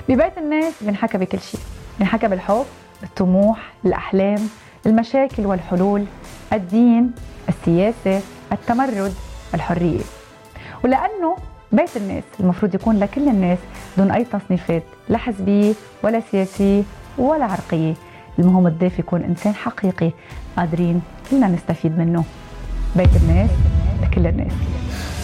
ببيت الناس بنحكى بكل شيء، بنحكى بالحب، الطموح، الأحلام، المشاكل والحلول، الدين، السياسة، التمرد، الحرية. ولأنه بيت الناس المفروض يكون لكل الناس دون أي تصنيفات، لا حزبية ولا سياسية ولا عرقية. المهم الضيف يكون إنسان حقيقي قادرين كلنا نستفيد منه. بيت الناس لكل الناس.